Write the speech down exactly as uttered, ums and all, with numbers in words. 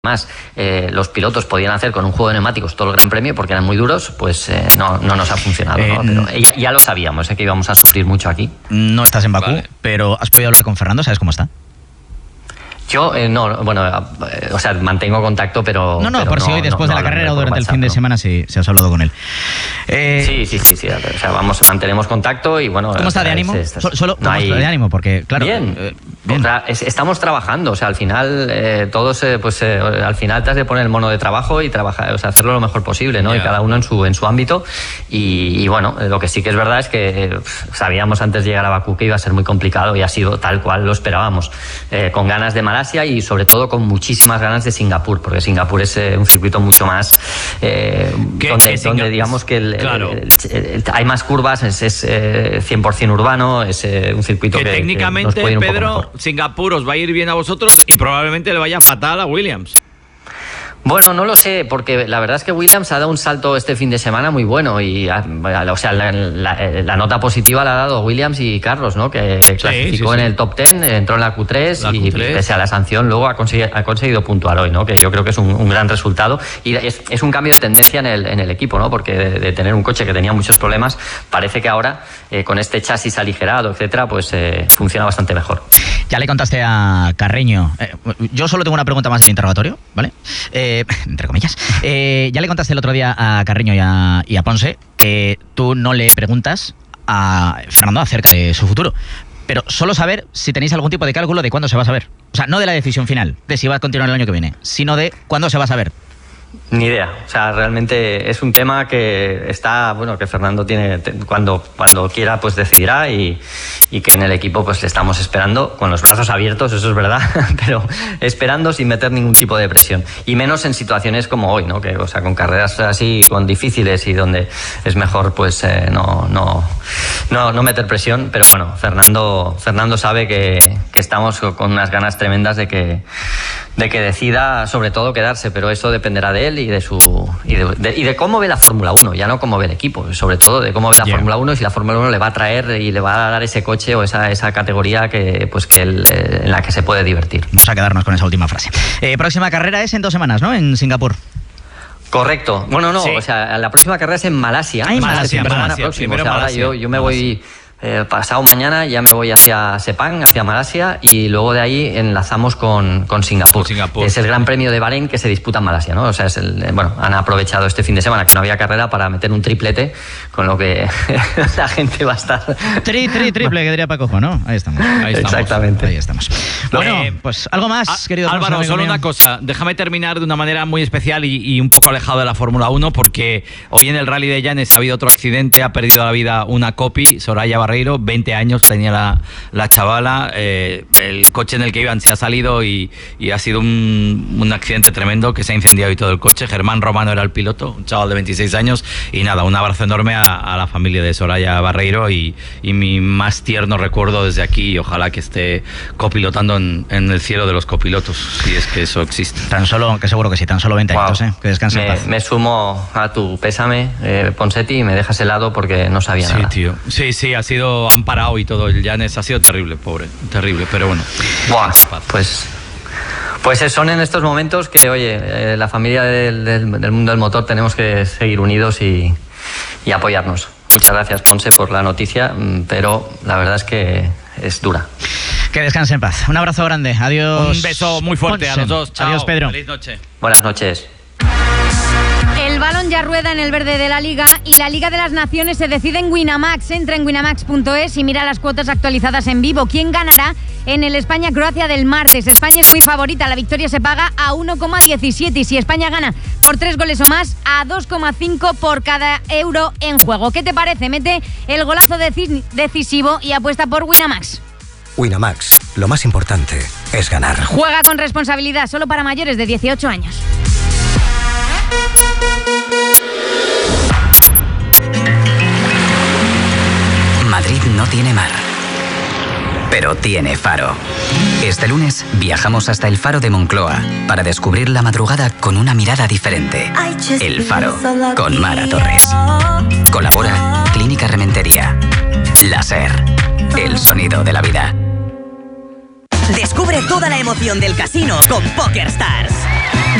Más eh, los pilotos podían hacer con un juego de neumáticos todo el Gran Premio porque eran muy duros, pues eh, no, no nos ha funcionado, eh, ¿no? Pero ya, ya lo sabíamos, eh, que íbamos a sufrir mucho aquí. No estás en Bakú, vale, pero has podido hablar con Fernando, ¿sabes cómo está? Yo, eh, no, bueno, eh, o sea, mantengo contacto, pero... No, no, pero por no, si hoy después no, de la no, carrera no, o durante el fin de no. semana si, si has hablado con él. Eh, sí, sí, sí, sí, o sea, vamos, mantenemos contacto y bueno... ¿Cómo está de ánimo? Es, es, solo solo no hay... de ánimo, porque claro... Bien, eh, bien. O sea, es, estamos trabajando, o sea, al final eh, todos, eh, pues eh, al final te has de poner el mono de trabajo y trabajar, o sea, hacerlo lo mejor posible, ¿no? Yeah. Y cada uno en su, en su ámbito y, y bueno, lo que sí que es verdad es que eh, sabíamos antes de llegar a Bakú que iba a ser muy complicado y ha sido tal cual lo esperábamos, eh, con ganas de Malasia y sobre todo con muchísimas ganas de Singapur, porque Singapur es eh, un circuito mucho más eh, donde, donde digamos que el, claro. el, el, el, hay más curvas, es, es eh, cien por ciento urbano, es eh, un circuito que, que técnicamente, que nos puede ir un Pedro, poco mejor. Singapur os va a ir bien a vosotros y probablemente le vaya fatal a Williams. Bueno, no lo sé, porque la verdad es que Williams ha dado un salto este fin de semana muy bueno y, o sea, la, la, la nota positiva la ha dado Williams y Carlos, ¿no? Que sí, clasificó sí, sí. en el top diez, entró en la Q tres la y Q tres. Pese a la sanción luego ha conseguido, ha conseguido puntuar hoy, ¿no? Que yo creo que es un, un gran resultado y es, es un cambio de tendencia en el, en el equipo, ¿no? Porque de, de tener un coche que tenía muchos problemas, parece que ahora eh, con este chasis aligerado, etcétera, pues eh, funciona bastante mejor. Ya le contaste a Carreño. Eh, yo solo tengo una pregunta más del interrogatorio, ¿vale? Eh, entre comillas. Eh, ya le contaste el otro día a Carreño y a, y a Ponce que tú no le preguntas a Fernando acerca de su futuro. Pero solo saber si tenéis algún tipo de cálculo de cuándo se va a saber. O sea, no de la decisión final, de si va a continuar el año que viene, sino de cuándo se va a saber. Ni idea, o sea, realmente es un tema que está, bueno, que Fernando tiene, cuando, cuando quiera pues decidirá y, y que en el equipo pues le estamos esperando con los brazos abiertos, eso es verdad, pero esperando sin meter ningún tipo de presión y menos en situaciones como hoy, ¿no? Que, o sea, con carreras así, con difíciles y donde es mejor pues eh, no, no, no, no meter presión, pero bueno, Fernando, Fernando sabe que, que estamos con unas ganas tremendas de que, de que decida sobre todo quedarse, pero eso dependerá de él y de su y de, de, y de cómo ve la Fórmula uno, ya no cómo ve el equipo, sobre todo de cómo ve la yeah. Fórmula uno y si la Fórmula uno le va a traer y le va a dar ese coche o esa, esa categoría que pues que él, eh, en la que se puede divertir. Vamos a quedarnos con esa última frase. Eh, próxima carrera es en dos semanas, ¿no? En Singapur. Correcto. Bueno, no, sí. o sea, la próxima carrera es en Malasia. Ah, en Malasia, Malasia, Malasia, próximo. O sea, ahora yo, yo me voy... Eh, pasado mañana ya me voy hacia Sepang, hacia Malasia y luego de ahí enlazamos con, con Singapur. Singapur. Es el Gran Premio de Bahrein que se disputa en Malasia, ¿no? O sea, es el, bueno, han aprovechado este fin de semana que no había carrera para meter un triplete, con lo que la gente va a estar... Tri, tri, triple, que diría Pacojo, ¿no? Ahí estamos. Ahí estamos. Exactamente. Ahí estamos. Bueno, eh, pues algo más, a, querido Álvaro, Alfonso, solo mío. una cosa. Déjame terminar de una manera muy especial y, y un poco alejado de la Fórmula uno, porque hoy en el Rally de Llanes ha habido otro accidente, ha perdido la vida una Copi, Soraya Barreiro, veinte años tenía la, la chavala, eh, el coche en el que iban se ha salido y, y ha sido un, un accidente tremendo que se ha incendiado y todo el coche. Germán Romano era el piloto, un chaval de veintiséis años y nada, un abrazo enorme a, a la familia de Soraya Barreiro y, y mi más tierno recuerdo desde aquí y ojalá que esté copilotando en, en el cielo de los copilotos, si es que eso existe. Tan solo, que seguro que sí, tan solo veinte wow. años, ¿eh? Que descanse me, en paz. Me sumo a tu pésame, eh, Ponsetti, y me dejas helado porque no sabía sí, nada. Sí, tío. Sí, sí, ha sido, han parado y todo, el Llanes ha sido terrible, pobre, terrible, pero bueno. Buah, pues, pues son en estos momentos que, oye, eh, la familia del, del, del mundo del motor tenemos que seguir unidos y, y apoyarnos. Muchas gracias, Ponce, por la noticia, pero la verdad es que es dura. Que descanse en paz. Un abrazo grande. Adiós. Un beso muy fuerte Ponce. a los dos. Chao. Adiós, Pedro. Feliz noche. Buenas noches. El balón ya rueda en el verde de la Liga y la Liga de las Naciones se decide en Winamax. Entra en winamax punto es y mira las cuotas actualizadas en vivo. ¿Quién ganará en el España-Croacia del martes? España es muy favorita. La victoria se paga a uno coma diecisiete y si España gana por tres goles o más, a dos coma cinco por cada euro en juego. ¿Qué te parece? Mete el golazo decisivo y apuesta por Winamax. Winamax, lo más importante es ganar. Juega con responsabilidad, solo para mayores de dieciocho años. Madrid no tiene mar, pero tiene faro. Este lunes viajamos hasta el Faro de Moncloa para descubrir la madrugada con una mirada diferente. El Faro, con Mara Torres. Colabora Clínica Rementería. Láser, el sonido de la vida. Descubre toda la emoción del casino con PokerStars.